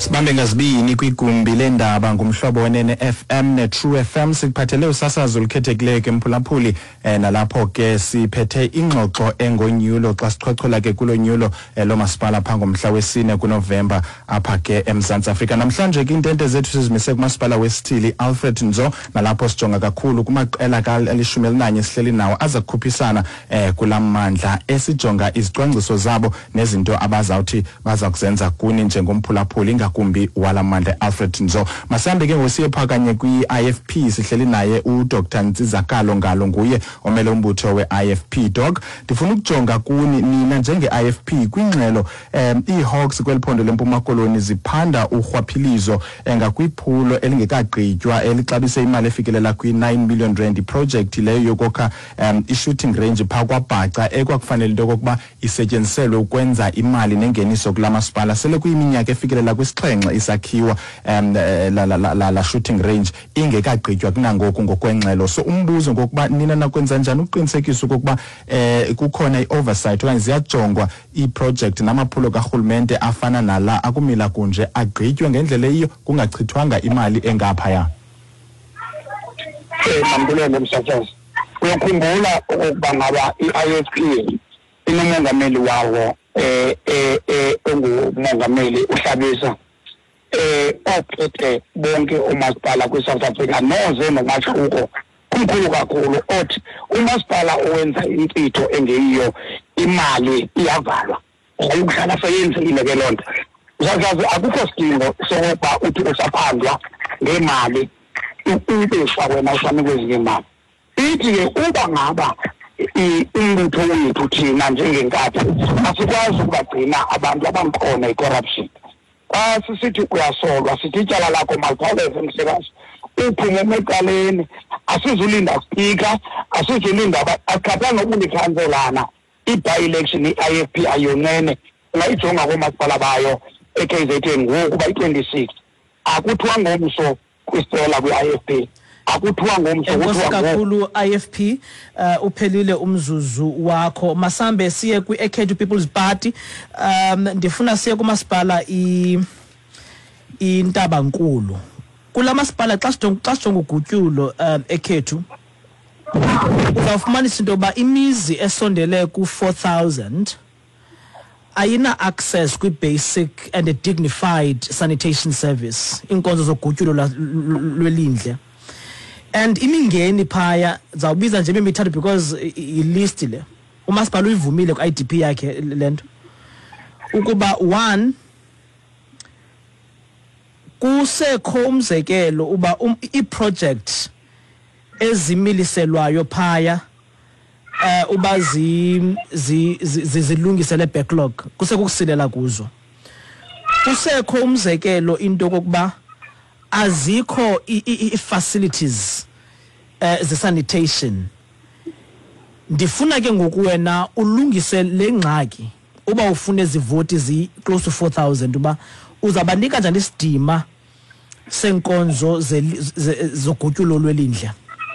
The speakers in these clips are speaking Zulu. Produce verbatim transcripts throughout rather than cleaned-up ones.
Sibambe ngazibini kwigumbi lendaba ngumhlobo wenene F M ne True F M sikuphathele usasazo olukhethekileyo ke Mphulaphuli eh, nalapho ke siphethe ingxoxo engonyulo xa sichochola ke kulo nyulo eh, lo masipala pha ngomhla wesine kuNovember apha ke eMzantsi Afrika. Namhlanje ke intente zethu sizimise kumasipala wesithili Alfred Nzo nalapho sijonga kakhulu kumaqela kalishumi elinanye sihleli nawo aza kukhuphisana eh, kulamandla esijonga izicwangciso zabo nezinto abazawuthi baza kuzenza kuni njengomphulaphuli ngakumbi walamandla Alfred Nzo. Masambe ke ngosiye phakanye kwi I F P sihleli naye u Doctor Ntsizakalo Ngalo nguye omele umbutho we I F P dog. Ndifuna ukujonga kuni nina njenge I F P kwingxelo um iHawks kweliphondo leMpuma Koloni ziphanda urhwaphilizo engakwiphulo elingekagqitywa elixabise imali efikelela kwi nine million rand project leyo yokokha um i-shooting range pha kwaBhaca ekwakufanele into kokuba isetyenziselwe ukwenza imali nengeniso kulamasipala sele kuyiminyaka efikelela kwisixhenxe isakhiwa um la, la, la, la shooting range ingekagqitywa kunangoku ngokwengxelo. So umbuzo ngokuba nina nakwenza njani uqinisekisa ukuba eh kukhona i-oversight okanye ziyajongwa i-project namaphulo karhulumente afana nala akumila kunje agqitywe ngendlela eyiyo kungachithwanga imali engaphaya. Eh mambulelo msathazi uyakhumbula ukuba ngaba i-I F P inomongameli wawo eh eh engumongameli uHlabisa eh ophethe bonke umasipala kwiSouth Africa noze nomashuko kumkhulu kakhulu othi umasipala owenza impitho engeyiyo imali iyavalwa ukuhlala seyenzile ke lonto uzazazi akukho sidingo sokuba uthi usaphandwa ngemali ubeshwa wena usami kwezinye imali ithi ke uba ngaba imbutho wethu thina njengenkathi asikwazi ukubagcina abantu abangikhona i-corruption. Xa sisithi uyasolwa sithi ityala lakho malikhawuleze mhlekazi uphume emecaleni asizulinda speaker asizulinda akhathanga ukunikhanzelana i-by-election i-I F P ayonene ungayijonga koomasipala bayo e-K Z N ngoku ba i-twenty-six akuthiwa ngomso kwisela kwi-I F P akuthiwa ngomso kuthiwa kakhulu I F P uh, uphelile umzuzu wakho. Masambe siye kwi-Ekhethu People's Party. um ndifuna siye kumasipala i iNtabankulu kula masipala xa xa sijonga ugutyulo um Ekhethu uzawufumanisa into yoba imizi esondele ku four thousand ayina access kwi basic and a dignified sanitation service inkonzo zogutyulo lwelindle. And imingeni phaya zawubiza nje bemithathu because ilist le umasipala uyivumile ku I D P yakhe lento ukuba one kusekho umzekelo uba um, i-project ezimiliselwayo phaya uh, uba zi zilungisele backlog kusekho kusilela kuzo. Kusekho umzekelo into kokuba azikho i-facilities uh, ze-sanitation. Ndifuna ke ngoku wena ulungise le ngxaki uba ufune zivoti zi close to four thousand uba uzabanika njani isidima senkonzo zogutyulo lwelindle.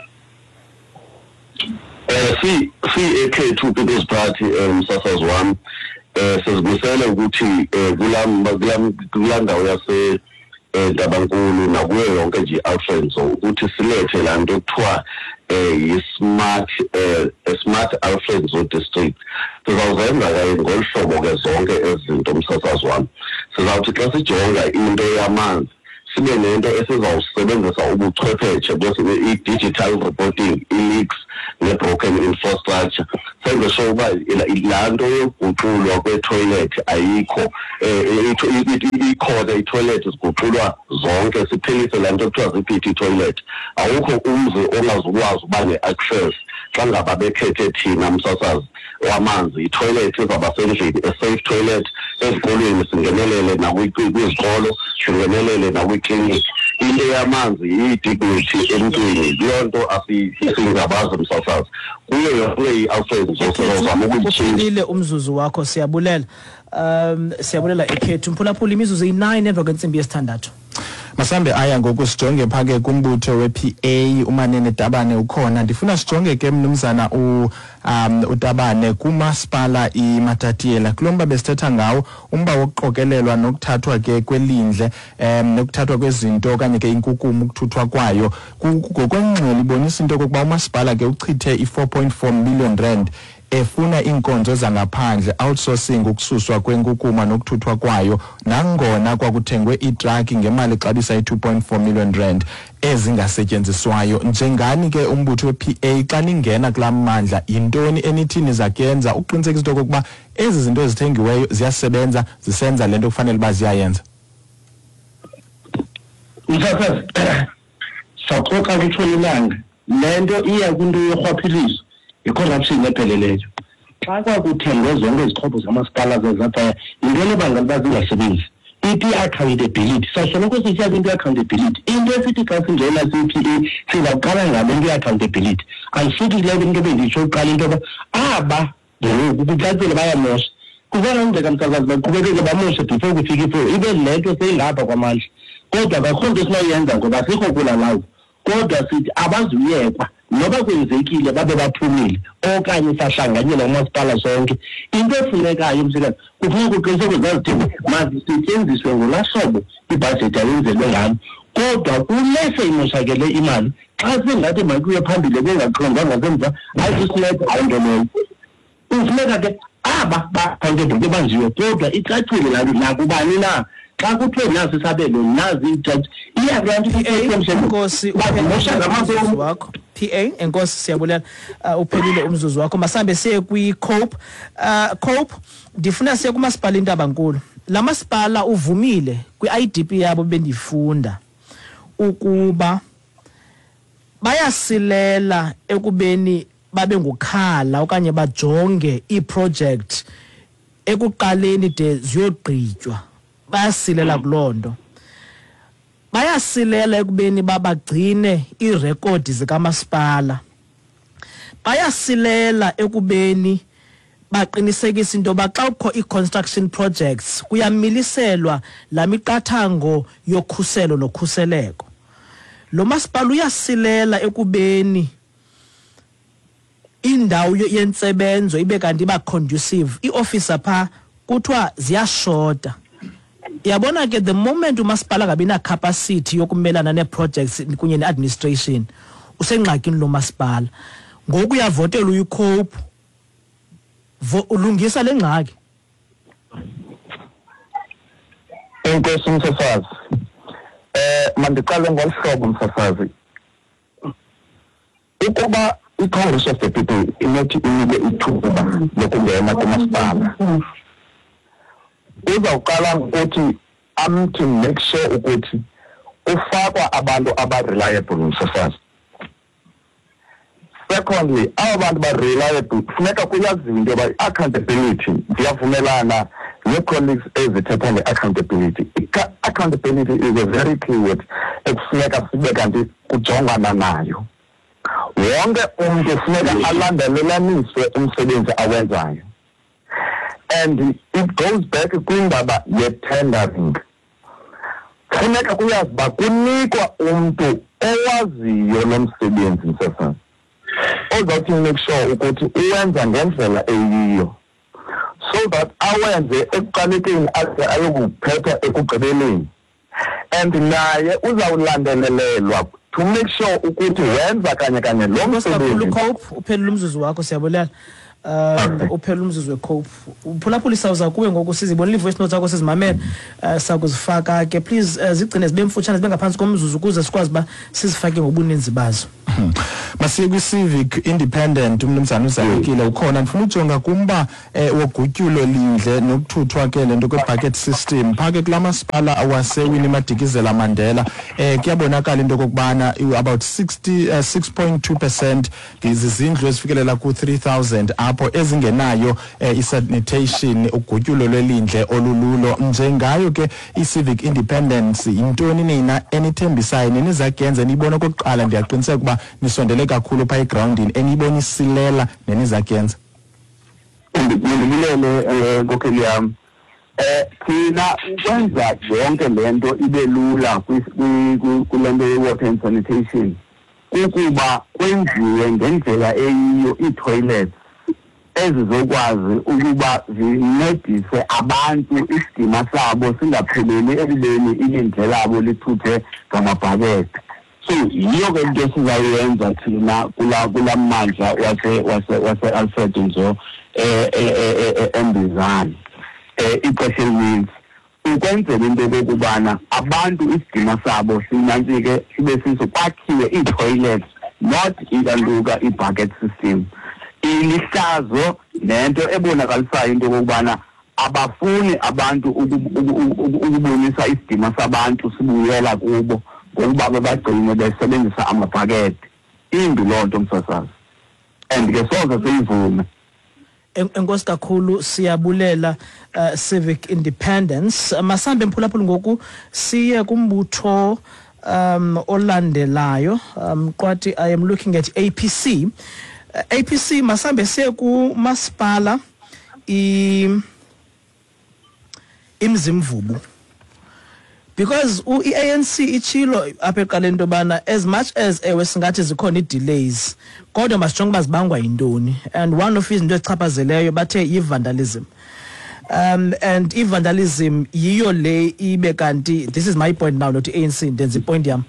Eh si si Ekhethu People's Party umsasazi wami eh sizimisele ukuthi kula kula ndawo yase Ntabankulu nakuyo yonke nje Alfred ukuthi silethe la nto kuthiwa eh smart eh smart Alfred district. Sizawuzenza ke ngolhlobo ke zonke ezinto umsasazi wami. Sizawuthi xa sijonga into yamanzi sibe nento esizawusebenzisa ubuchwepheshe bese i-digital reporting, i-leaks ne-broken infrastructure. Senze sure uba la nto yokuguqulwa kwe-toilet ayikho ikhona i-toilet ziguqulwa zonke siphelise la nto kuthiwa ziphithi i-toilet. Awukho umzi ongazukwazi uba ne-access xa ngaba bekhethe thina msasazi wamanzi i-toilet ezaba sendlini a-safe toilet ezikolweni singenelele nakwizikolo singenelele nakwiklinik. Into yamanzi iyi-dignity emntwini leyo nto asingabazi msasazi kuyo yonke i-Alfred zozama ukuyitshintsha. Umzuzu wakho siyabulela. Um siyabulela Ekhethu Mphulaphuli imizuzu eyi-nine emva kwentsimbi yesithandathu. Masambe aya ngoku sijonge phake kumbutho we-P A uManene Dabane ukhona. Ndifuna sijonge ke mnumzana u um uDabane kumasipala iMatatiele. Kulomba besithetha ngawo umba wokuqokelelwa nokuthathwa ke kwelindle em nokuthathwa kwezinto okanye ke inkukumu ukuthuthwa kwayo. Ngokwengxelo ibonisa into kokuba umasipala ke uchithe i-four point four million rand efuna inkonzo zangaphandle outsourcing ukususwa kwenkukuma nokuthuthwa kwayo nangona kwakuthengwe itruck ngemali xabisa i-two point four million rand ezingasetyenziswayo. Njengani ke umbutho we-P A xa ningena kula mmandla yintoni enithini zakuyenza uqinisekisa into kokuba ezi zinto ezithengiweyo ziyasebenza zisenza lento kufanele uba ziyayenza? Mfakazi saxoxa kutholilanga lento iya kwinto yorhwaphilizo i-corruption epheleleyo. Xa kwakuthengwe zonke izixhobo zamasipala zazaphaya yintoni ebangela uba zingasebenzi? Ithi accountability. Sasoloko sithetha into accountability. Into esithi xa singena kwi-P A sizawuqala ngale into accountability. Andisithi le nto benditsho uqala into yoba aba ngoku kucacile bayamosha. Kufanele msakazi baqhubekeke bamoshe before kufika ifo. Ibe le nto seyingapha kwamandla. Kodwa akho nto esinoyenza ngoba sikho kulalawo. Kodwa sithi abazuyekwa noba kwenzekile babe baphumile okanye sahlanganyela umasipala sonke. Into efunekayo msikazi kufuneka uqiniseke zazithini mazisetyenziswe ngolahlobo ibhajethi ayenzelwe ngalo. Kodwa kulese imoshakele imali xa singathi makuye phambili bengaqondanga ngasemva ayisisinethe ayinto leyo. Kufuneka ke aba ba-accountable ke banjiwe kodwa icacile lalo nakubani na xa kuthiwe nasi isabelo nazi ijaji iyakranti inkosi umzuzu wakho P A enkosi siyabulela uphelile umzuzu wakho. Masambe siye kwi-Cope. uh Cope ndifuna siye kumasipala iNtabankulu. La masipala uvumile kwi-I D P yabo bendifunda ukuba bayasilela ekubeni babe ngukhala okanye bajonge i-project ekuqaleni de ziyogqitywa. Bayasilela kulonto. Bayasilela ekubeni babagcine irekhodi zikamasipala. Bayasilela ekubeni baqinisekisa into ba xa kukho i-construction projects kuyamiliselwa la miqathango yokhuselo nokhuseleko. Lo masipala uyasilela ekubeni indawo yentsebenzo ibe kanti ba conducive. I-officer pha kuthiwa ziyashota. Yabona ke the moment umasipala ngabe na capacity yokumelana ne projects kunye ne administration usengxakini lo masipala. Ngoku uyavotela uyiCope ulungisa lengxaki. Enkosi msasazi. Eh mandiqale ngolhlobo msasazi. Ukuba i-Congress of the People inothi inike ithuba lokungena kumasipala. Uzawuqala ngokuthi amthi make sure ukuthi ufakwa abantu aba-reliable msasazi. Secondly, aba bantu ba-reliable funeka kuyaziwe into yoba i-accountability ndiyavumelana nee-colleagues ezithetha nge-accountability. Accountability is a very key word ekufuneka sibe kanti kujongana nayo. Wonke umntu funeka alandelelaniswe umsebenzi awenzayo. And it goes back kwindaba ye-tendering. Funeka kuyazi uba kunikwa umntu owaziyo lo msebenzi msasazi. Ozawuthi make sure ukuthi uwenza ngendlela eyiyo. So that awenze ekuqalekeni aze ayokuphetha ekugqibeleni. And naye uzawulandelelelwa to make sure ukuthi wenza kanye kanye lo msebenzi. Uphelile umzuzu wakho siyabulela. Um uphela umzuzu weCope uphulaphula isawuza kuwe ngoku sizibonile voice notes zakho sizimamela sakuzifaka ke please zigcine zibe mfutshane zibe ngaphansi komzuzu ukuze sikwazi ba sizifake ngobuninzi bazo. Masiye kwi-Civic Independent umnumzana uzakile ukhona ndifuna ujonga kumba wogutyulo lindle nokuthuthwa ke lento kwe-bucket system phake kula masipala awasewini Madikizela Mandela. eh kuyabonakala into kokubana about sixty-six point two percent ngizizindlu ezifikelela ku three thousand apho ezingenayo i-sanitation ugutyulo lwelindle olululo. Njengayo ke i-Civic Independence intoni nina enithembisayo nenizakuyenza nibona kokuqala ndiyaqiniseka ukuba nisondele kakhulu pha egroundini enibonisilela nenizakuyenza? Ndibulele nkokheli yam. eh thina ukwenza yonke lento ibe lula kulento ye-water and sanitation ukuba kwenziwe ngendlela eyiyo ii-toilets ezizokwazi ukuba zincedise abantu isidima sabo singapheleli ekubeni ilindle labo lithuthe ngamabhakede. So yiyo ke into esizayenza thina kula kula mmandla wase wase wase Alfred Nzo eh eMbizana eh ixesha elininzi ukwenzela into yokubana abantu isidima sabo sinantsi ke sibe siso kwakhiwe ii-toilets not ikanduka i-bucket system. Ilihlazo nento ebonakalisayo into yokubana abafuni abantu ukubonisa isidima sabantu sibuyela kubo ngokuba babagcine besebenzisa amabhakede. Imbi loo nto msasazi and ke soze siyivume. Enkosi kakhulu siyabulela uh, civic independence. Masambe Mphulaphuli ngoku siye kumbutho um olandelayo um kwathi I am looking at A P C. Uh, A P C masambe siye ku masipala i imzimvubu because i-A N C ichilo apha eqaleni into bana as much as ewe singathi zikhona i-delays kodwa masijonge uba zibangwa yintoni, and one of izinto ezichaphazeleyo bathe yi-vandalism. Um, and i-vandalism yiyo le ibe kanti, this is my point now, not i-A N C, ndenza ipoint yam,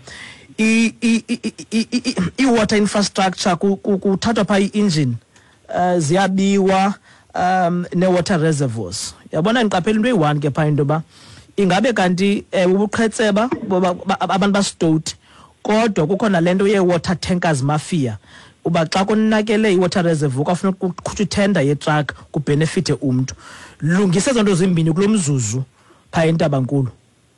i-water infrastructure kuthathwa phaa i-engine uh, ziyabiwa um ne-water reservoirs. Yabona ndiqaphela into eyi-one ke phaa into yoba ingabe kanti eh, ubuqhetseba abantu basitoti kodwa kukhona lento ye-water tankers mafia uba xa konakele i-water reservoir kwafuna ukukhutshwa itender yetruck kubenefite umntu. Lungise zonto zimbini kulo mzuzu phaa eNtabankulu.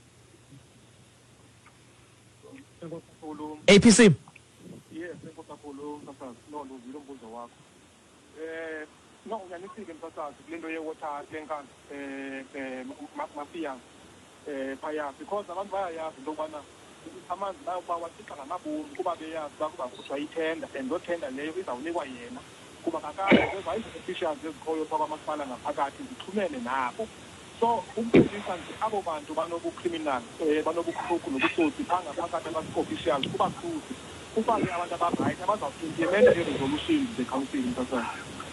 A P C. Yes, enkokakhulu msasazi no luzilo mbuzo wakho. Eh no uyanisike msasazi kulento ye-water tankers eh eh mafia eh phaya because abantu bayayazi into yokubana amanzi layo uba wathixha ngamabuni kuba beyazi uba kuba kuthwa itender and loo tender leyo izawunikwa yena kuba kakade zeza ii-officials ezikhoyo phaa kwamasipala ngaphakathi zixhumene nabo. So ukufundisa nje abo bantu banobucriminal um banobukhruku nobutsotsi phaa ngaphakathi abasi-officials kuba futhi ufake abantu abarayithi abazawuimplimenta ii-resolutions ze-council msasazi.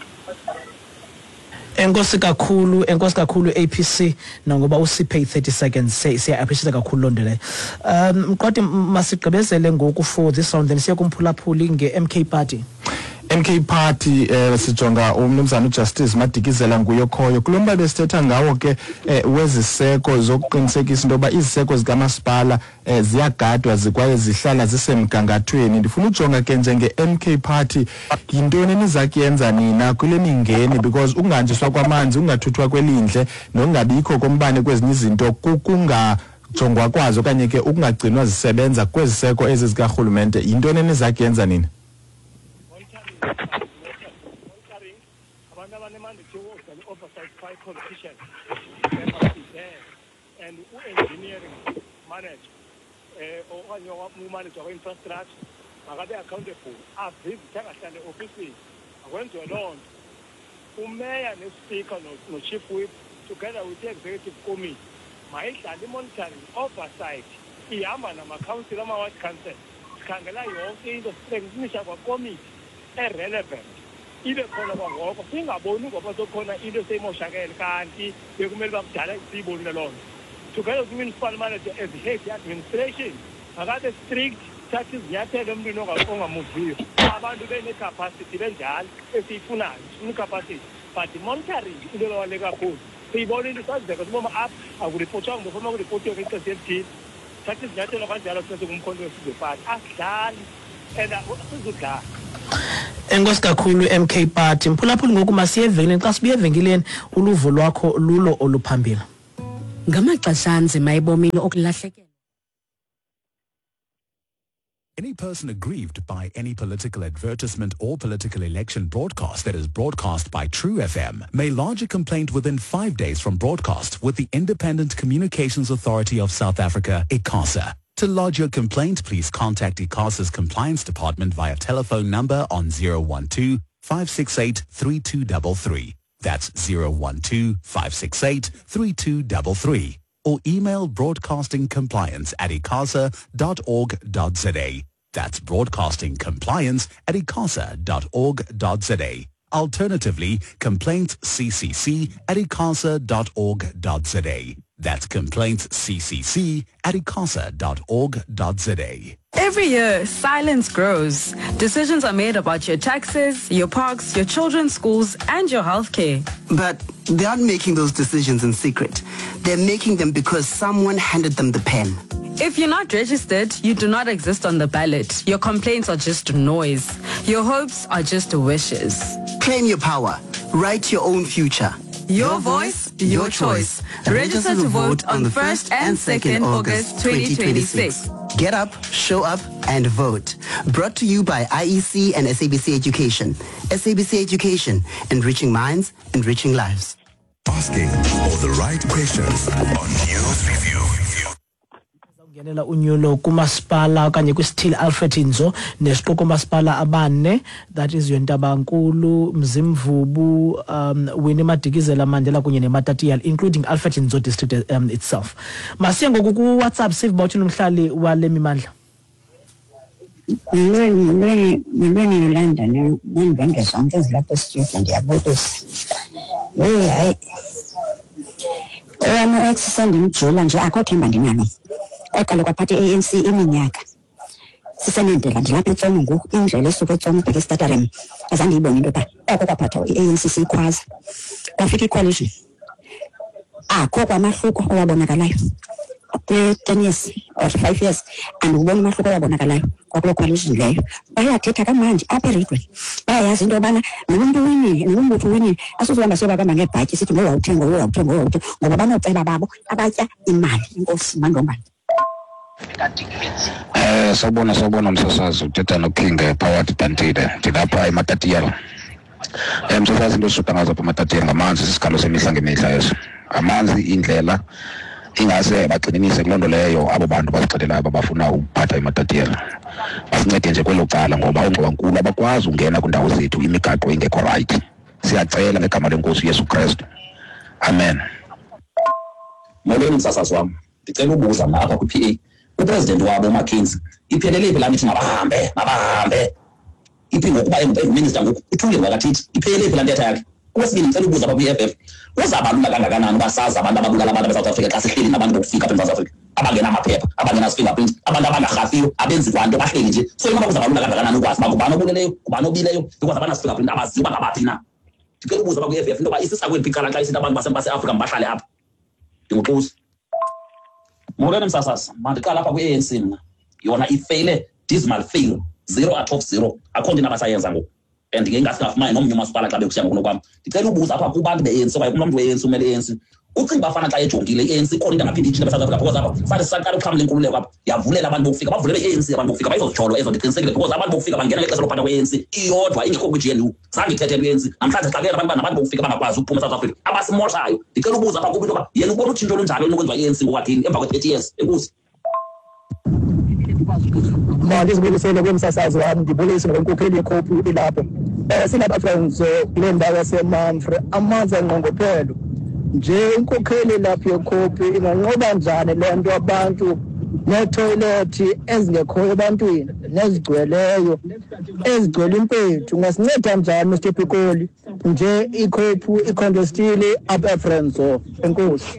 Enkosi kakhulu, enkosi kakhulu A P C nangoba usiphe thirty seconds siya appreciate kakhulu lonto leyo. Um kodwa masigqibezele ngoku for this round then siya kumphulaphuli nge-M K Party. M K Party eh sijonga umnumzana uJustice Madikizela nguye khoyo kulomba besithetha ngawo ke weziseko zokuqinisekisa into yoba iziseko zikamasipala ziyagadwa zikwaye zihlala zisemgangathweni. Ndifuna ujonga ke njenge-M K Party yintoni nizakuyenza nina kule mingeni because ukunganjiswa kwamanzi ungathuthwa kwelindle nokungabikho kombane kwezinye izinto kukungajongwa kwazo okanye ke ukungagcinwa zisebenza kweziseko ezi zikarhulumente yintoni nizakuyenza nina? Politicians and engineering manage or you manage our infrastructure, are accountable. As this Tagasan office, I went to a lawn. Mayor and speaker, no chief whip, together with the executive committee, my monitoring oversight, Yaman, my council, my council, Skangala, you the strength of a committee, irrelevant. Ile khona kwangoko singaboni ngoba sokhona into semoshakele kanti bekumele bamdala isibonile lona together with municipal manager as head administration akade strict thathi izinyathelo emntwini ongamuviyo abantu bene-capacity benjalo esiyifunayo une-capacity but monitoring into lowale kakhulu siyibona into sazizeka siboma apha akuripotwanga befoma kuripotiwe ngexesha elithile thathi izinyathelo kanjalo sese kumkhonto wesizwepati asidlali and sizudlala. Enkosi kakhulu M K Party. Mphulaphuli ngoku masiye evenkileni xa sibuye evenkileni uluvo lwakho lulo oluphambili. Ngamaxesha anzima ebomini okulahlekela. Any person aggrieved by any political advertisement or political election broadcast that is broadcast by True F M may lodge a complaint within five days from broadcast with the Independent Communications Authority of South Africa, ICASA. To lodge your complaint, please contact ICASA's Compliance Department via telephone number on zero one two, five six eight, three two three three. That's zero one two, five six eight, three two three three. Or email broadcastingcompliance at icasa dot org dot za. That's broadcastingcompliance at icasa dot org dot za. Alternatively, complaintsccc at icasa dot org dot za. That's complaintsccc at icasa dot org dot za. Every year, silence grows. Decisions are made about your taxes, your parks, your children's schools, and your healthcare. But they aren't making those decisions in secret. They're making them because someone handed them the pen. If you're not registered, you do not exist on the ballot. Your complaints are just noise. Your hopes are just wishes. Claim your power. Write your own future. Your voice, your choice. Register to vote on the first and second August twenty twenty-six. Get up, show up, and vote. Brought to you by I E C and S A B C Education. S A B C Education, enriching minds, enriching lives. Asking all the right questions on News Review. Ngenela unyulo kumasipala okanye kwisithili Alfred Nzo nesiqoko masipala abane, that is Yontabankulu, Mzimvubu, um, Winnie Madikizela Mandela kunye neMatatiele, including Alfred Nzo district um, itself. Masiye ngoku ku WhatsApp Save Bawuthi umhlali wale mimandla. Ngilweni ngilweni ngilweni Yolanda nembenge zonke ezilapha studio ndiyabuza. Hey hayi. Wena exisende imjula nje akho themba ndinalo. Eqale kwaphathe A N C iminyaka. Sisenendela ndilapha eTsomo ngoku indlela esuka eTsomo bheke Stadarem. Azange ibone into ba. Oko kwaphatha i-A N C sikhwaza. Kwafika icoalition. Akho kwamahluko oyabonakalayo. ten years or five years and ubona amahluko oyabonakalayo kwakulo coalition leyo. Bayathetha kamanje apha eRedway. Bayayazi into yobana nomuntu winile nomuntu winile asizohamba siyobakamba ngebhatyi sithi ngoba uthenga ngoba uthenga ngoba uthenga ngoba banoceba babo abatya imali inkosi mandongane. Eh sawubona sawubona umsasazi uthetha noKing Phakathi Bantile ndilapha eMatatiele. Eh umsasazi into eshuta ngazo apha eMatatiele ngamanzi sisikalo semihla ngemihla yeso. Amanzi indlela ingase bagxininise kulondo leyo abo bantu basixelela abafuna ukuphatha eMatatiele. Basincede nje kwelo cala ngoba ungqonkulu abakwazi ungena kwindawo zethu imigaqo ingekho right. Siyacela ngegama lenkosi Yesu Kristu. Amen. Molweni msasazi wami. Ndicela ubuza mna apha ku-P A. Upresident wabo uMcKinsey iphelele phi la nithi mabahambe mabahambe. Iphi ngokuba enguminister ngoku uthule ngakathethi iphelele phi la ntetha yakhe. Okwesibili ngicela ubuza apha kwi-F F. Kuzabalula kangakanani basazi abantu ababulala abantu beSouth Africa xa sihleli nabantu bokufika apha eMzantsi Afrika abangena amaphepha abangena fingerprint abantu abangarhafiyo abenzi kwanto bahleli nje. So ingoba kuzabalula kangakanani ukwazi uba ngubani obuleleyo ngubani obileyo because abana fingerprint abaziwa ngabaphi na. Ndicela ubuza apha kwi-F F into yoba isisa kweli phicala xa isithi abantu baseAfrika bahlale apha. Ndinguxusi. Molweni msasasa mandiqala apha kwi-A N C mna yona ifeyile dismal fail zero out of zero akho nto abasayenza ngoku and ke ingasingafumani nomnye umasipala xa bekushiya ngokuno kwam. Ndicela ubuza apha kubantu be-A N C okanye kunomntu we-A N C umele i-A N C ucinga bafana xa ejongile i-A N C khona into angaphinde itshintshe eSouth Africa because apha sathi saqala uxhamla lenkululeko apha yavulela abantu bokufika bavulele i-A N C abantu bokufika bayizozijolo ezo ndiqinisekile because abantu bokufika bangena ngexesha lokuphatha kwe-A N C iyodwa ingekho kwi-G N U zange ithethelwe i-A N C namhlanje sixakela abantu nabantu bokufika bangakwazi ukuphuma eSouth Africa abasimoshayo. Ndicela ubuza apha kuba into yoba yena ubona utshintsho olunjalo olunokwenziwa i-A N C ngokwathini emva kwe-thirty years enkosi. Manje sibulisele kwemsasazi wami ngibulise ngokukhokheli yekhophu ilapho. Eh silapha friends kule ndawo yaseManfre amanzi anqongophelo. Nje inkokheli lapha yekhophu inganqoba njani lento abantu ne-toilet ezingekho ebantwini nezigcweleyo ezigcwele impethu ngasinceda njani Mister Pikoli nje ikhophu icontestile apha friends enkosi.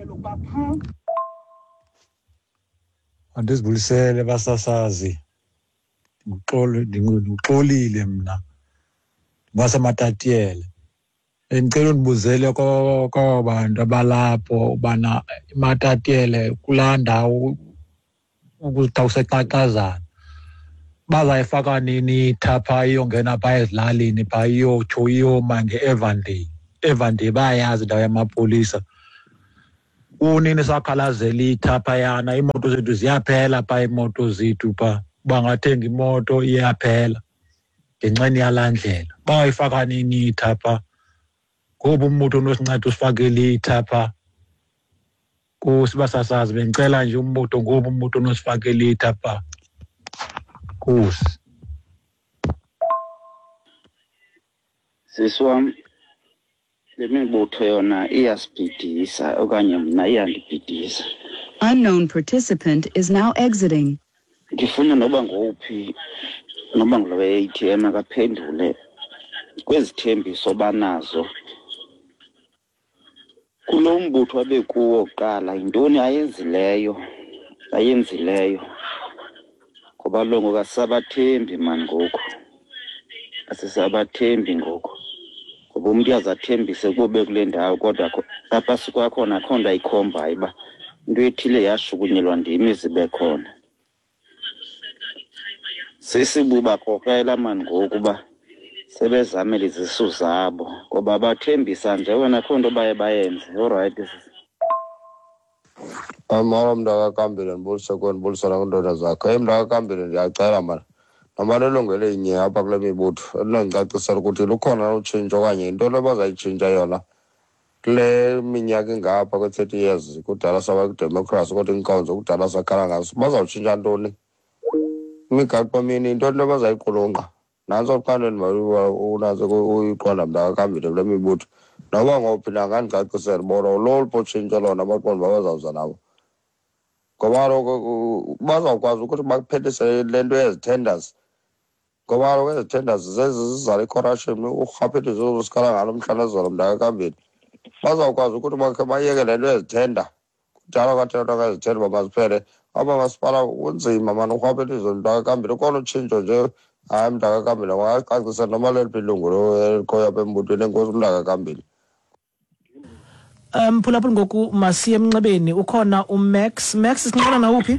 Andizibulisele basasazi ngixolo ngixolile mna ngaseMatatiele. Ngicela undibuzele kwabantu abalapho ubana iMatatiele kulaa ndawo ukuzithawuseqaqazana bazayifaka nini ithapha iyongena phaa ezilalini phaa iyotsho iyoma nge-Everday. Everday bayayazi indawo yamapolisa. Unini sakhalazela ithapha yana imoto zethu ziyaphela phaa imoto zethu phaa bangathenga imoto iyaphela ngenxeni yalaa ndlela. Bayifaka nini ithapha ngoba umuntu onosinceda usifakele ithapha Nkosi basasazi bengicela nje umbuto ngoba umuntu onosifakele ithapha. Nkosi. Siswami lemibutho yona iyasibhidisa okanye mna iyandibhidisa. Unknown participant is now exiting. Ngifuna noba ngophi noba ngolowe A T M akaphendule kwezithembiso banazo. Kulo mbutho abekuwo qala yintoni ayenzileyo ayenzileyo ngoba longo kasabathembi man ngoku asisabathembi ngoku ngoba umuntu yazathembise kube kule ndawo kodwa apha sikwakhona khona ikhomba ayiba into ethile yashukunyelwa ndimi zibe khona sisibuba kokela man ngoku ba sebezamela izisu zabo ngoba bathembisa nje wena khonto baye bayenze. All right. Amara mndaka kambile ndibulisa kweni bulisana kundoda zakho emndaka kambile ndiyacela mana noma lelungele inye apha kule mibutho elinondicacisela ukuthi lukhona utshintsho okanye into lebazayitshintsha yona kule minyaka ingapha kwe-thirty years kudala saba kudemocracy kodwa inkonzo kudala sakhala ngaso bazawutshintsha ntoni imigaqo mini into lebazayiqulunqa nanso qandeni unazo uyiqonda mndaka kambile kule mibutho noba ngophi nangandicacisela bona lolu potshintsho lona abaqondi babazawuza nabo ngoba kaloku bazawukwazi ukuthi bakuphethisele le nto yezi-tenders ngoba kaloku ezi-tenders zezi zizala i-corruption urhaphethiso sikhala ngalo mhlanazolo mndaka kambili bazawukwazi ukuthi bakhe bayeke le nto yezithenda kudala kwathethwa ngezithenda uba maziphele aba masipala kunzima mani urhaphethiso mndaka kambili kona utshintsho nje hayi mndaka kambili wangacacisela noma leliphi ilungu elikhoyo apha embutweni enkosi mndaka kambili. Um phulaphula ngoku masiye emnxebeni ukhona uMax. Max sinqona na uphi?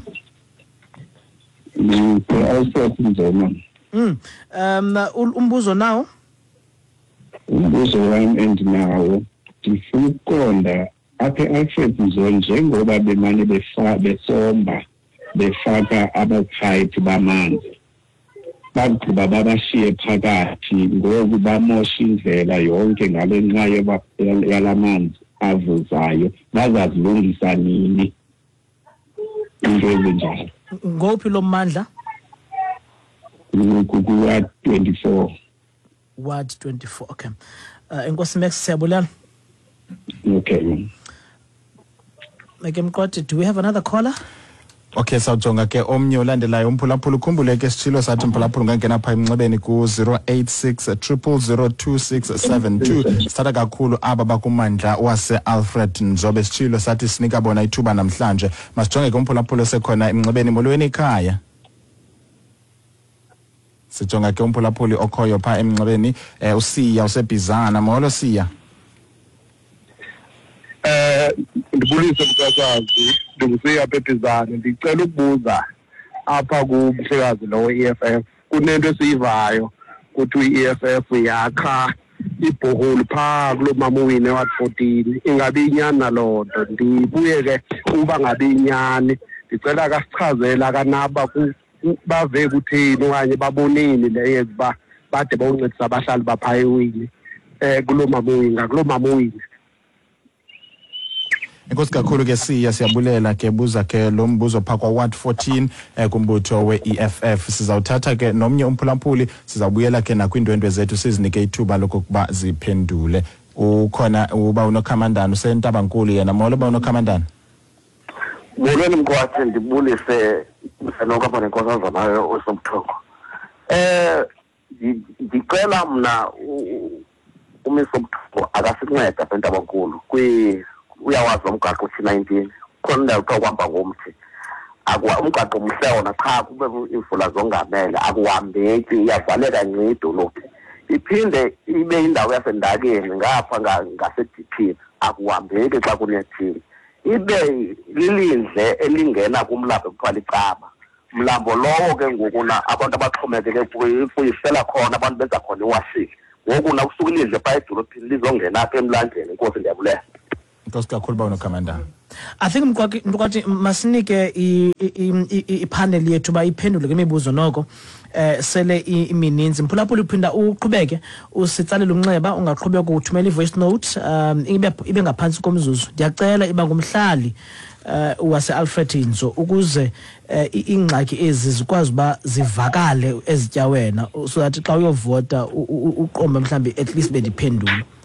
Mm, Alfred Nzoma. Mm. Um umbuzo nawo? Umbuzo wami endinawo ndifuna ukuqonda apha eAlfred Nzoma njengoba bemane befa besomba befaka abaphayiphi bamanzi bagqiba babashiye phakathi ngoku bamosha indlela yonke ngale nxa yalamanzi avuzayo bazazilungisa nini into ezinjalo ngophi lo mmandla kuwa twenty-four ward twenty-four. Okay. Uh, enkosi Max siyabulala. Okay. Make Mqoti, do we have another caller? Okay, sawujonga ke omnye olandelayo umphulaphula ukhumbule ke sithilo sathi mphulaphula ungangena pha emnxebeni ku zero eight six zero zero two six seven two. Sithatha kakhulu aba bakumandla wase Alfred Nzobe sithilo sathi sinika bona ithuba namhlanje. Masijonge ke umphulaphula osekhona emnxebeni molweni ekhaya. Sijonga ke umphulaphuli okhoyo pha emnxebeni eh usiya usebhizana molo siya. Eh ndibulise mntasazi ndikusiya apha eBhizana ndicela ukubuza apha kumhlekazi lo E F F kunento esiyivayo kuthi i-E F F yakha ibhoholi phaa kulo mamawini wa fourteen ingabe inyani naloo nto ndibuye ke uba ngabe inyani ndicela kasichazela kanaba bave kuthini okanye babonini leyo ba bade bawuncedisa abahlali bapha ewini eh kulo mamawini ngakulo mamawini. Enkosi kakhulu ke siya siyabulela ke buza ke lo mbuzo pha kwa ward fourteen eh kumbutho we-E F F sizawuthatha ke nomnye umphulaphuli sizawubuyela ke nakwindwendwe zethu sizinike ithuba lokuba ziphendule. Ukhona uba unokhamandana usentabankulu yena molo ba unokhamandana. Molweni mkwathe ndibulise msanoko apha nenkosaza nayo uSomthoko. Eh ndicela mna uMsomthoko akasinceda apha entabankulu kwi uyawazi umgaqo u nineteen khona ndawo kwamba ngomthi akwa umgaqo umhle wona cha kube imvula zongamela akuhambeki iyavaleka nje idolophi iphinde ibe indawo yasendakeni ngapha ngase D P akuhambeki xa kunethile ibe lilindle elingena kumlambo kuthiwa licaba mlambo lowo ke ngoku na abantu abaxhomekeke kuyifela khona abantu benza khona iwashing ngoku na kusuka ilindle pha edolophini lizongena apha emlandweni inkosi ndiyabulela. Nkosi kakhulu ba unokhamandana. I think mqwathi masinike i-panel yethu ba iphendule kwemibuzo noko eh sele imininzi mphulaphula uphinda uqhubeke usitsalela umnxeba ungaqhubeka ukuthumela i-voice note um ibe ibe ngaphansi komzuzu ndiyacela iba ngumhlali uh wase Alfred Nzo ukuze ingxaki ezi zikwazi ba zivakale ezitya wena so that xa uyovota uqombe mhlambi at least bendiphendule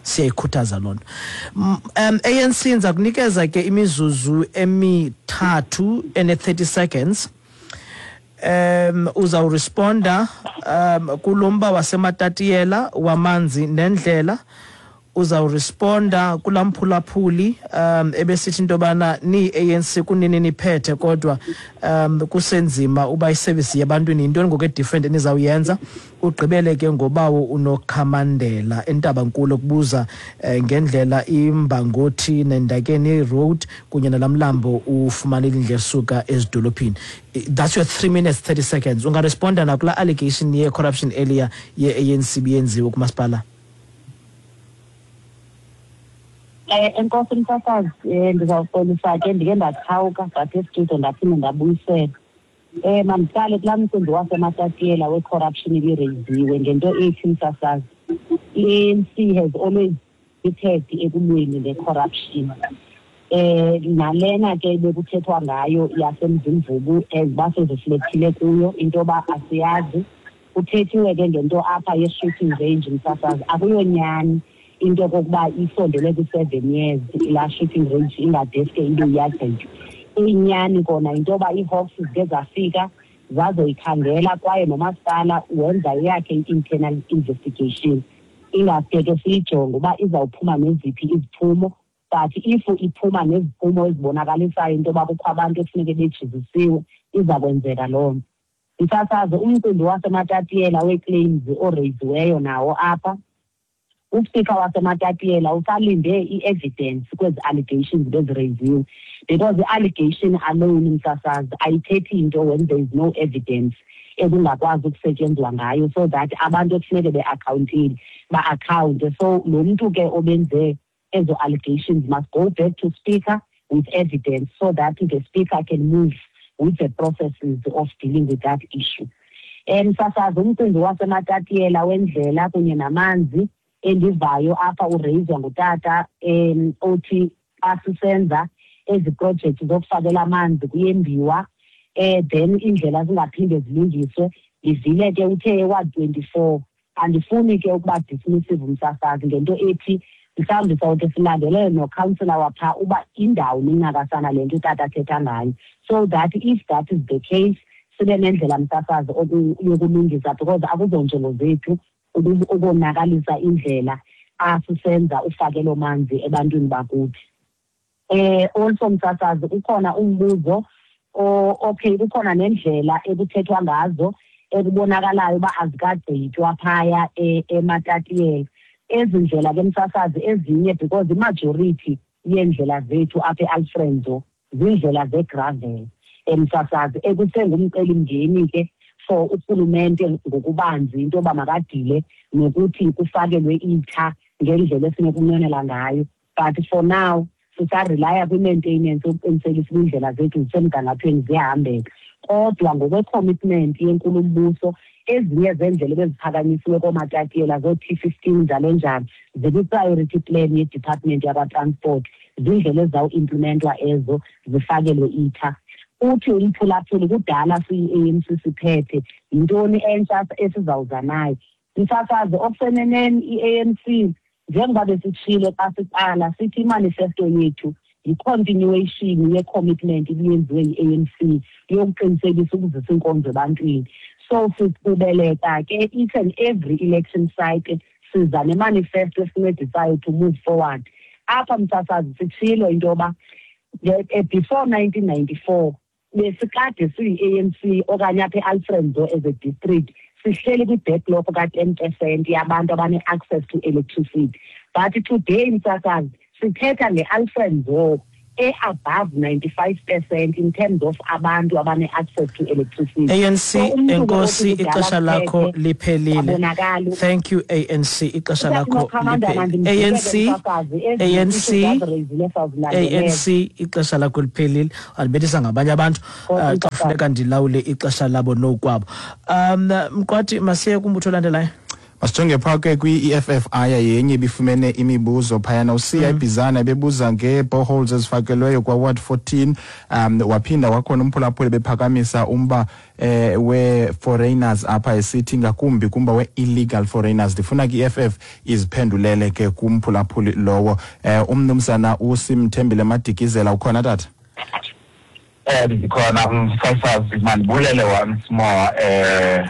siyayikhuthaza lona. um A N C nza kunikeza ke imizuzu emithathu ene thirty seconds um uzawuresponda um kulomba wasematatiyela wamanzi nendlela, uzawuresponda kulamphulaphuli um ebesithi into bana ni A N C kunini niphethe kodwa um kusenzima uba iservice yabantwini into ngoke different enizawuyenza. Ugqibele ke ngobawo unokhamandela eNtabankulu kubuza uh, ngendlela imbangothi nendakeni road kunye nalamlambo ufumanele indlela suka ezidolophini. That's your three minutes thirty seconds. Ungaresponda na kula allegation ye corruption earlier ye A N C biyenziwe kumasipala. Eh enkosi msasazi ndizawuxolisa ke ndike ndathawuka but estudio ndaphinde ndabuyisela. Eh mamqale kulaa msebenzi wasematatiyela we-corruption ibiraisiwe ngento ethi msasazi. I-A N C has always committed ekulweni le-corruption. Eh nalena ke bekuthethwa ngayo yasemzimvubu ezibaseziflektile kuyo into yoba asiyazi. Kuthethiwe ke ngento apha ye-shooting range msasazi akuyonyani into kokuba isondele ku-seven years ila shooting range ingadeske into iyagqitywa. Inyani kona into yoba ii-hawks zike zafika zazoyikhangela kwaye nomasipala wenza yakhe i-internal investigation. Ingafike siyijonge uba izawuphuma neziphi iziphumo, but if iphuma neziphumo ezibonakalisayo into yoba kukho abantu ekufuneke bejizisiwe izakwenzeka loo nto. Msasazi umcimbi wasematatiyela wee-claims oraisiweyo nawo apha. Uspika wasematatiyela usalinde i-evidence kwezi allegations beziraisiwe because the allegation alone msasazi ayithethi into when there is no evidence ekungakwazi ukusetyenzwa ngayo so that abantu ekufuneke be-accountile ba-account. So lo mntu ke obenze ezo allegations must go back to speaker with evidence so that the speaker can move with the processes of dealing with that issue. Msasazi umcimbi wasematatiyela wendlela kunye namanzi endivayo apha uraiswa ngutata um othi asisenza ezi projects zokufakela amanzi kuyembiwa eh then indlela zingaphinde zilungiswe. Ivile ke uthe ewa twenty-four andifuni ke ukuba dismissive msasazi ngento ethi mhlawumbi sawuke silandelele no-councillor wapha uba indawo nincakasana le nto utata athetha ngayo so that if that is the case sibe nendlela msasazi yokulungisa because akuzonjongo zethu ukubonakalisa indlela asisenza ufakelo manzi ebantwini bakuthi. Eh also msasazi ukhona umbuzo okay ukhona nendlela ekuthethwa ngazo ekubonakalayo ba azikagqitywa phaya ematatiyela. Ezindlela ke msasazi ezinye because imajority yendlela zethu apha eAlfredo zindlela zegravel. Emsasazi ekusengumcelimngeni ke for urhulumente ngokubanzi into yoba makadile nokuthi kufakelwe itha ngendlela esinokunqwenela ngayo. But for now sisarelaya kwi-maintenance yokuqinisekisa indlela zethu zisemgangathweni ziyahambeka. Kodwa ngokwe-commitment yenkulumbuso ezinye zendlela beziphakanyisiwe koomatatiyela zo-T fifteen njalo njalo zikwi-priority plan ye-department yakwa-transport zindlela ezizawuimplementwa ezo zifakelwe itha. Uthi umphulaphuli kudala siyi-A N C siphethe yintoni entsha esizawuza nayo. Msasazi okuseneneni i-A N C njengoba besitshilo xa siqala sithi imanifesto yethu yi-continuation ye-commitment ibiyenziwe yi-A N C yokuqinisekisa ukuzisa inkonzo ebantwini. So siqhubeleka ke each and every election cycle siza nemanifesto esincedisayo to move forward. Apha msasazi sitshilo into yoba before nineteen ninety-four besikade siyi-A N C okanye apha e-Alfredo as a district sihleli kwi-backlog ka-ten percent yabantu abane-access to electricity. But today msasazi sithetha nge-Alfredo e-above ninety-five percent in terms of abantu abane-access to electricity. A N C enkosi ixesha lakho liphelile. Thank you A N C ixesha lakho liphelile. A N C A N C A N C ixesha lakho liphelile. Alibethisa ngabanye abantu xa kufuneka ndilawule ixesha labo nokwabo. Um mqwathi masiye kumbutho olandelayo. Masijonge phake kwi E F F aya yenye bifumene imibuzo phayana usiya ibizana bebuza nge boreholes ezifakelweyo kwa ward fourteen um waphinda wakhona umphulaphuli bephakamisa umba eh we foreigners apha esithi ngakumbi kumba we illegal foreigners difuna ki E F F iziphendulele ke kumphulaphuli lowo eh umnumzana uSimthembile Madikizela ukhona tata eh ndikhona umsasazi mandibulele once more eh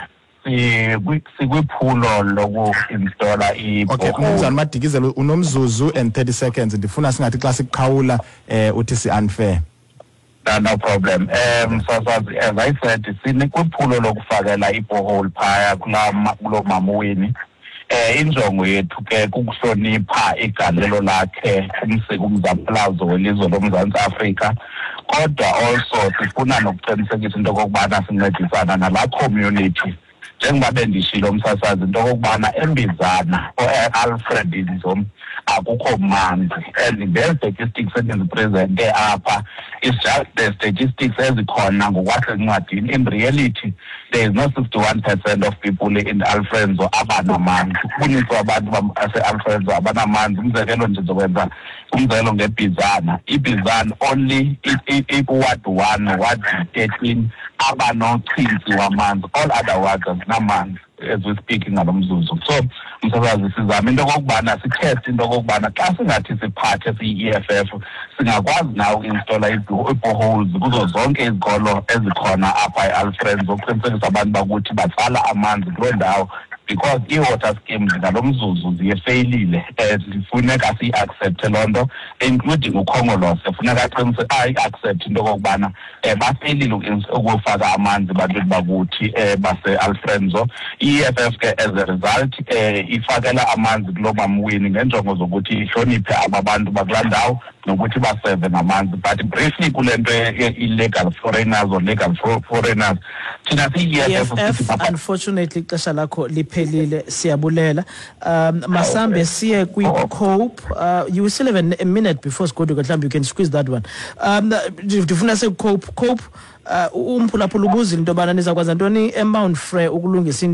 sikwiphulo loku installa i Okay umzana Madikizela unomzuzu and thirty seconds ndifuna singathi xa sikuqhawula eh uthi si unfair. No, no problem. Um, so, so as I said, sinikuphulo lokufakela iborehole phaya kula kulo mamweni. Eh injongo yethu ke kukuhlonipha igalelo lakhe umseko umzabalazo welizwe loMzantsi Afrika. Kodwa also sifuna nokuqinisekisa into kokubana sincedisana nala community. Njengoba bendishilo umsasazi into kokubana embizana o-Alfred Nzom akukho manzi and the statistics endizipresente apha is just the statistics ezikhona ngokwasencwadini. In reality there is no sixty-one percent of people in Alfredo abanamanzi. Kunitho abantu base-Alfredo abanamanzi. Umzekelo nje zokwenza umzekelo ngebizana ibizana only i-ward one ward thirteen abanochintsi wamanzi. All other wards azinamanzi as we speak ngalo mzuzu. So msasazi sizama into kokubana sitest into kokubana xa singathi siphathe siyi-E F F singakwazi na uinstalla i-boreholes kuzo zonke izikolo ezikhona apha e-Alfred zokuqinisekisa abantu bakuthi batsala amanzi kuloo ndawo because i-water schemes ngalo mzuzu ziyefeyilile and funeka siyi-accepte loo nto including ukhongolose funeka ayi-accept into kokubana um bafeyilile ukufaka amanzi bantwini bakuthi um base-Alfredo. I-E F F ke as a result um ifakela amanzi kulo mamweni ngenjongo zokuthi ihloniphe aba bantu bakulaa ndawo nokuthi baseve ngamanzi. But briefly kule nto illegal foreigners or legal foreigners thina siyi-E F F unfortunately ixesha lakho liphelile siyabulela. um masambe siye kwi-cope. uh, you still have a, a minute before sigoduka mhlawumbe you can squeeze that one. um ndifuna se-cope cope uh umphulaphula ubuzile into yobana nizakwazi ntoni e-Mount Frere ukulungisa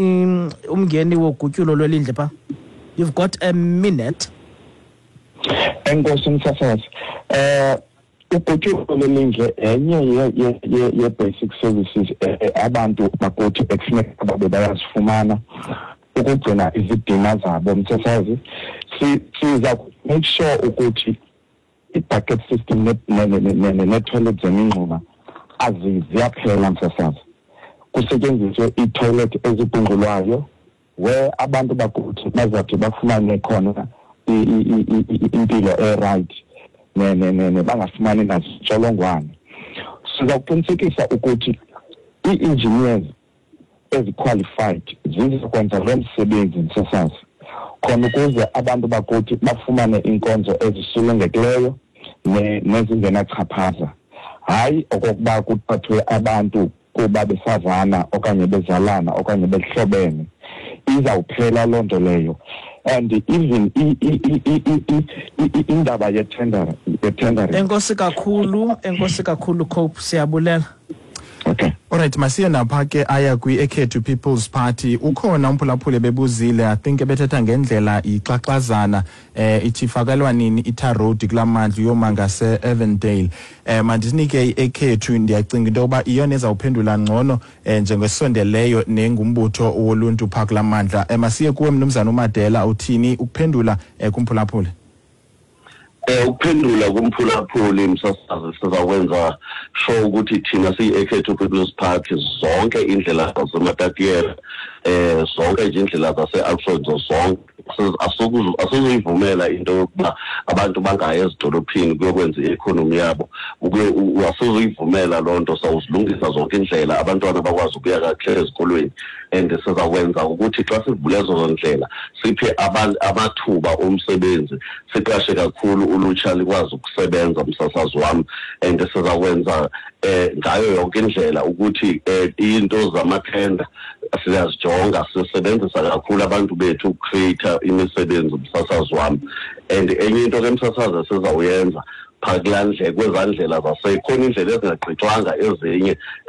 umngeni wogutyulo lwelindle pha. You've got a minute. Enkosi msasazi. Eh ugutyulo lwelindle enye ye-basic services abantu bakuthi ekufuneka babe bayazifumana ukugcina izidinga zabo msasazi. Siza make sure ukuthi i-bucket system ne-toilet zemingxuma aziyaphela msasazi. Kusetyenziswe i-toilet ezibhungulwayo where abantu bakuthi bazathi bafumane khona impilo e-right ne bangafumani nazintsholongwane. Siza kuqinisekisa ukuthi ii-engineers eziqualified zizokwenza lo msebenzi msasazi khona ukuze abantu bakuthi bafumane inkonzo ezisulungekileyo nezingenachaphaza. Hayi okokuba kuthathwe abantu kuba besavana okanye bezalana okanye behlobene. Izawuphela loo nto leyo. And even indaba yetender yetender. Enkosi kakhulu, enkosi kakhulu Cope siyabulela. Okay. Alright masiye napha ke aya kwi-Ekhethu People's Party ukhona umphulaphuli bebuzile I think ebethetha ngendlela ixaxazana eh ithi fakelwa nini i-tar road kulamandla yoma ngase Avondale. eh mandisinike i-Ekhethu ndiyacinga into yoba iyona ezawuphendula ngcono eh njengesondeleyo nengumbutho woluntu pha kulamandla. eh masiye kuwe mnumzana uMadela uthini ukuphendula eh kumphulaphuli. Eh ukuphendula kumphulaphuli msasazi sizakwenza show ukuthi thina siyi-Ekhethu People's Party zonke indlela zaseMatatiyela eh zonke nje indlela zase-Alfredo zonke asizuyivumela into yokuba abantu bangaye ezidolophini kuyokwenza i-economy yabo. Asizuyivumela loo nto sawuzilungisa zonke indlela abantwana bakwazi ukuya kahle ezikolweni and sizakwenza ukuthi xa sivule ezo ndlela siphe amathuba omsebenzi siqashe kakhulu ulutsha likwazi ukusebenza msasazi wami and sizakwenza eh ngayo yonke indlela ukuthi into zamathenda siyazijonga sisebenzisa kakhulu abantu bethu ukcreate imisebenzi msasazi wami. And enye into ke msasazi sizawuyenza phakalandle kwezandlela zasekhona indlela ezingaqhitshwanga ezinye